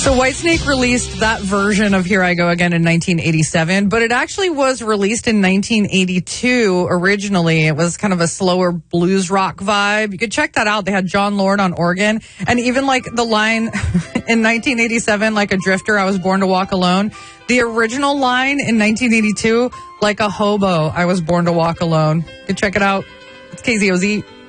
So Whitesnake released that version of Here I Go Again in 1987, but it actually was released in 1982 originally. It was kind of a slower blues rock vibe. You could check that out. They had John Lord on organ, and even like the line in 1987, like a drifter, I was born to walk alone. The original line in 1982, like a hobo, I was born to walk alone. You can check it out. It's KZOZ.